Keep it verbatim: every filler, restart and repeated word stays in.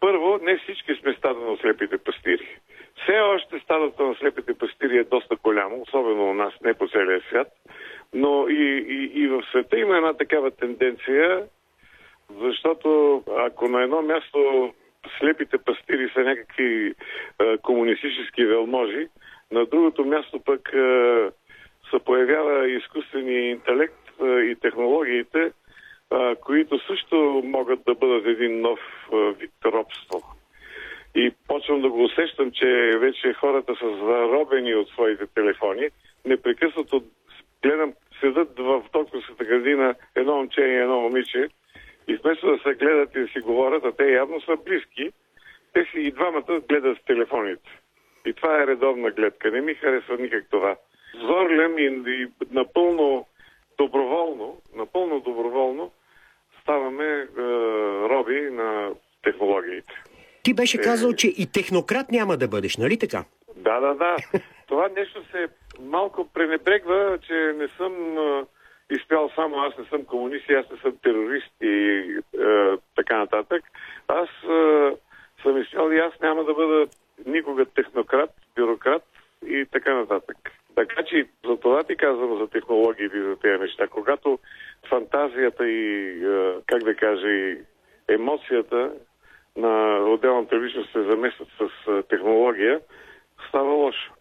Първо, не всички сме стадо на слепите пастири. Все още стадото на слепите пастири е доста голямо, особено у нас, не по целия свят. Но и, и, и в света има една такава тенденция, защото ако на едно място слепите пастири са някакви е, комунистически велможи, на другото място пък е, се появява изкуствения интелект е, и технологиите, е, които също могат да бъдат един нов е, вид робство. И почвам да го усещам, че вече хората са заробени от своите телефони. Непрекъснато гледам, седат в толкова градина едно момче и едно момиче и вместо да се гледат и да си говорят, а те явно са близки, те си и двамата гледат с телефоните. И това е редовна гледка. Не ми харесва никак това. Зорлем и, и напълно доброволно, напълно доброволно ставаме е, роби на технологиите. Ти беше казал, че и технократ няма да бъдеш, нали така? Да, да, да. Това нещо се малко пренебрегва, че не съм а, изпял само аз не съм комунист, аз не съм терорист и а, така нататък. Аз а, съм изпял и аз няма да бъда никога технократ, бюрократ и така нататък. Така че за това ти казвам за технологиите и за тези неща. Когато фантазията и, а, как да кажа, и емоцията на отделната личност се заместват с а, технология, става лошо.